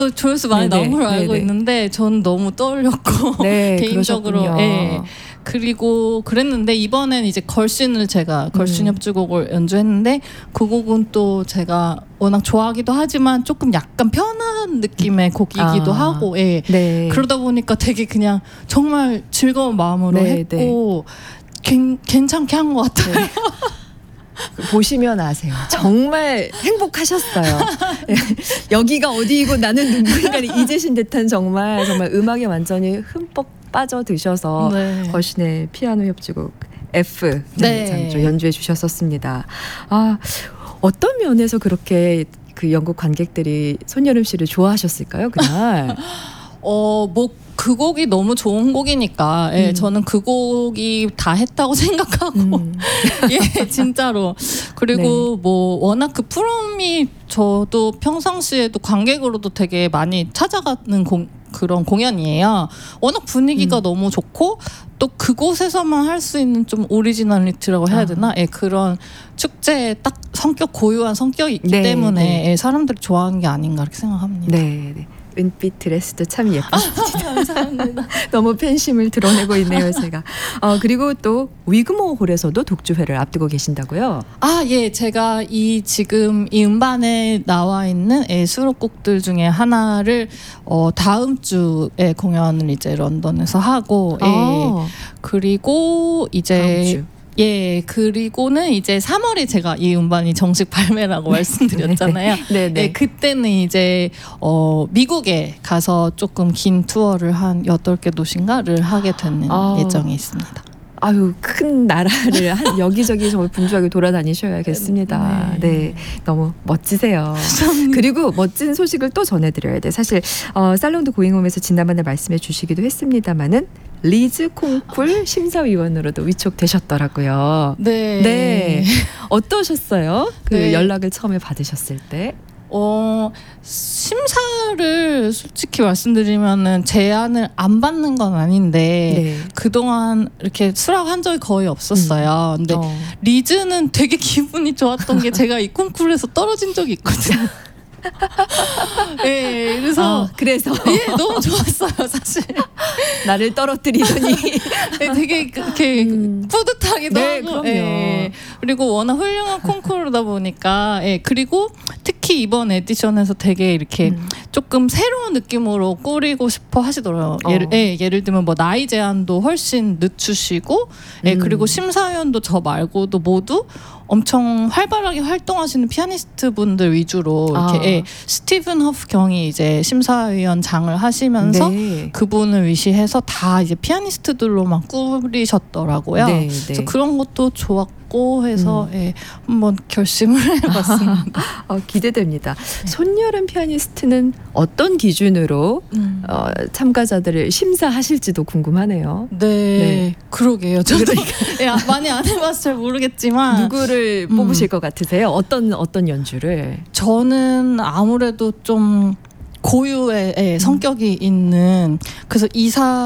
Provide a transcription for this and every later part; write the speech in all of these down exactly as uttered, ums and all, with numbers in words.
조회수 많이 네네, 나온 걸 알고 네네. 있는데 전 너무 떨렸고 네, 개인적으로 그러셨군요. 예. 그리고 그랬는데 이번엔 이제 걸신을 제가 걸신 음. 협주곡을 연주했는데 그 곡은 또 제가 워낙 좋아하기도 하지만 조금 약간 편한 느낌의 곡이기도 아, 하고 예. 네. 그러다 보니까 되게 그냥 정말 즐거운 마음으로 네, 했고 괜, 괜찮게 한 것 같아요. 네. 보시면 아세요. 정말 행복하셨어요. 여기가 어디이고 나는 누구인가를 잊으신 듯한 정말 정말 음악에 완전히 흠뻑 빠져드셔서 네. 거신의 피아노 협주곡 F 네. 네, 연주해 주셨었습니다. 아, 어떤 면에서 그렇게 그 영국 관객들이 손여름 씨를 좋아하셨을까요, 그날? 어, 뭐 그 곡이 너무 좋은 곡이니까 예, 음. 저는 그 곡이 다 했다고 생각하고 음. 예, 진짜로. 그리고 뭐 워낙 그 프롬이 저도 평상시에도 관객으로도 되게 많이 찾아가는 공, 그런 공연이에요. 워낙 분위기가 음. 너무 좋고 또 그곳에서만 할 수 있는 좀 오리지널리티라고 해야 아. 되나? 예, 그런 축제의 딱 성격 고유한 성격이 있기 네, 때문에 네. 예, 사람들이 좋아하는 게 아닌가 이렇게 생각합니다. 네, 네. 은빛 드레스도 참 예쁘십니다. 감사합니다. 너무 팬심을 드러내고 있네요, 제가. 어, 그리고 또 위그모 홀에서도 독주회를 앞두고 계신다고요? 아, 예, 제가 이 지금 이 음반에 나와 있는 예, 수록곡들 중에 하나를 어, 다음 주에 공연을 이제 런던에서 하고, 예, 아, 그리고 다음 이제 주. 예, 그리고는 이제 삼월에 제가 이 음반이 정식 발매라고 말씀드렸잖아요. 네, 네. 예, 그때는 이제 어, 미국에 가서 조금 긴 투어를 한 여덟 개 도시인가를 하게 되는 아. 예정이 있습니다. 아유, 큰 나라를 한 여기저기 정말 분주하게 돌아다니셔야겠습니다. 네. 네, 너무 멋지세요. 그리고 멋진 소식을 또 전해드려야 돼. 사실 어, 살롱드 고잉홈에서 지난번에 말씀해 주시기도 했습니다마는 리즈 콩쿨 심사위원으로도 위촉되셨더라고요. 네. 네, 어떠셨어요? 그 네. 연락을 처음에 받으셨을 때? 어, 심사를 솔직히 말씀드리면은 제안을 안 받는 건 아닌데 네. 그동안 이렇게 수락한 적이 거의 없었어요. 근데 어. 리즈는 되게 기분이 좋았던 게 제가 이 콩쿠르에서 떨어진 적이 있거든요. 예, 그래서 아, 그래서 예, 너무 좋았어요, 사실. 나를 떨어뜨리더니 예, 되게 그렇게 음. 뿌듯하기도 네, 하고, 그럼요. 예. 그리고 워낙 훌륭한 콩쿠르다 보니까, 예, 그리고 특히 이번 에디션에서 되게 이렇게 음. 조금 새로운 느낌으로 꾸리고 싶어 하시더라고요. 어. 예를, 예, 예를 들면 뭐 나이 제한도 훨씬 늦추시고, 예, 음. 그리고 심사위원도 저 말고도 모두 엄청 활발하게 활동하시는 피아니스트 분들 위주로 이렇게 아. 예, 스티븐 허프 경이 이제 심사위원장을 하시면서 네. 그분을 위시해서 다 이제 피아니스트들로만 꾸리셨더라고요. 네, 그래서 네. 그런 것도 좋았고 해서 음. 예, 한번 결심을 해봤습니다. 어, 기대됩니다. 손여름 피아니스트는 어떤 기준으로 음. 어, 참가자들을 심사하실지도 궁금하네요. 네, 네. 그러게요. 저도 예, 많이 안 해봐서 잘 모르겠지만 누구를 음. 뽑으실 것 같으세요? 어떤 어떤 연주를? 저는 아무래도 좀 고유의 예, 성격이 있는 그래서 이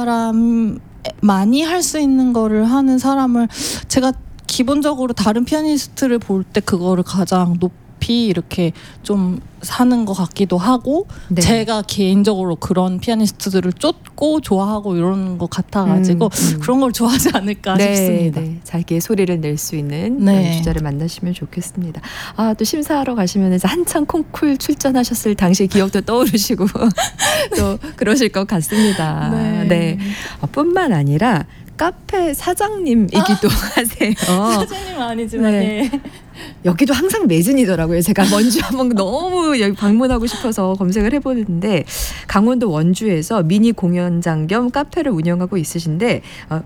사람 많이 할 수 있는 거를 하는 사람을 제가 기본적으로 다른 피아니스트를 볼 때 그거를 가장 높이 이렇게 좀 사는 것 같기도 하고 네. 제가 개인적으로 그런 피아니스트들을 쫓고 좋아하고 이런 것 같아가지고 음, 음. 그런 걸 좋아하지 않을까 네, 싶습니다. 네. 자기의 소리를 낼 수 있는 네. 그런 주자를 만나시면 좋겠습니다. 아, 또 심사하러 가시면 이제 한창 콩쿨 출전하셨을 당시 기억도 떠오르시고 또 그러실 것 같습니다. 네. 네. 어, 뿐만 아니라 카페 사장님이기도 하세요. 사장님은 아니지만 네. 예. 여기도 항상 매진이더라고요. 제가 원주 한번 너무 여기 방문하고 싶어서 검색을 해보는데 강원도 원주에서 미니 공연장 겸 카페를 운영하고 있으신데 어,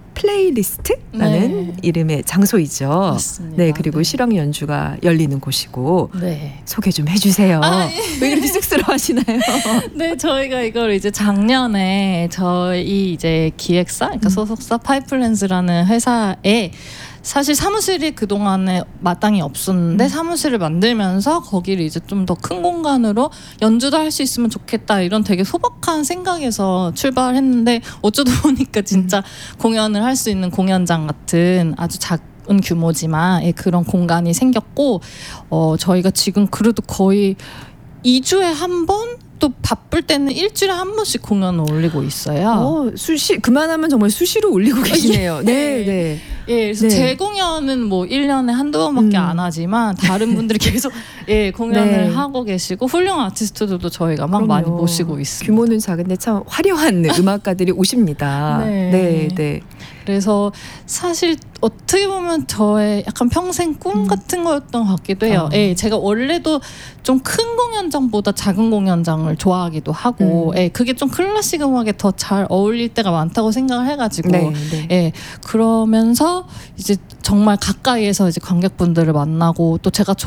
플레이리스트라는 네. 이름의 장소이죠. 맞습니다. 네, 그리고 네. 실황 연주가 열리는 곳이고 네. 소개 좀 해주세요. 아, 예. 왜 이렇게 쑥스러워하시나요? 네, 저희가 이걸 이제 작년에 저희 이제 기획사, 그러니까 소속사 파이플랜즈라는 회사에 사실 사무실이 그동안에 마땅히 없었는데 음. 사무실을 만들면서 거기를 이제 좀 더 큰 공간으로 연주도 할 수 있으면 좋겠다 이런 되게 소박한 생각에서 출발했는데 어쩌다 보니까 진짜 공연을 할 수 있는 공연장 같은 아주 작은 규모지만 예, 그런 공간이 생겼고 어, 저희가 지금 그래도 거의 이 주에 한 번 또 바쁠 때는 일주일에 한 번씩 공연을 올리고 있어요. 어, 수시 그만하면 정말 수시로 올리고 계시네요. 네, 네. 예, 그래서 네. 제 공연은 뭐 일 년에 한두 번밖에 음. 안 하지만 다른 분들이 계속 예, 공연을 네. 하고 계시고 훌륭한 아티스트들도 저희가 막 많이 그럼요. 모시고 있습니다. 규모는 작은데 참 화려한 음악가들이 오십니다. 네. 네, 네. 그래서 사실 어떻게 보면 저의 약간 평생 꿈 음. 같은 거였던 것 같기도 해요. 아. 예, 제가 원래도 좀 큰 공연장보다 작은 공연장을 좋아하기도 하고, 음. 예, 그게 좀 클래식 음악에 더 잘 어울릴 때가 많다고 생각을 해가지고, 네, 네. 예, 그러면서 이제 정말 가까이에서 이제 관객분들을 만나고 또 제가